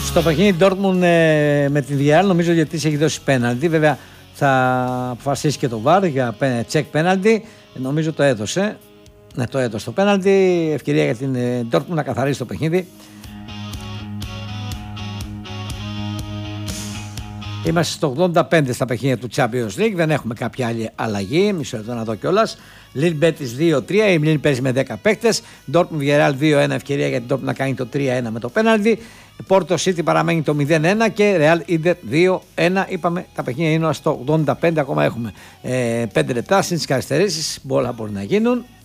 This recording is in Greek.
Στο παιχνίδι Dortmund με την Villarreal νομίζω γιατί έχει δώσει πέναλτι. Βέβαια θα αποφασίσει και το VAR για check πέναλτι. Νομίζω το έδωσε. Ναι, το έδωσε το πέναλτι. Ευκαιρία για την Dortmund να καθαρίσει το παιχνίδι. Είμαστε στο 85 στα παιχνίδια του Champions League. Δεν έχουμε κάποια άλλη αλλαγή. Μισό λεπτό να δω κιόλας. Lille Betis 2-3. Η Lille παίζει με 10 παίκτες. Dortmund Villarreal 2-1. Ευκαιρία για την Dortmund να κάνει το 3-1 με το πέναλτι. Porto City παραμένει το 0-1 και Real Inter 2-1. Είπαμε τα παιχνίδια είναι στο 85. Ακόμα έχουμε 5 λεπτά. Συν τις καθυστερήσεις. Όλα μπορεί να γίνουν.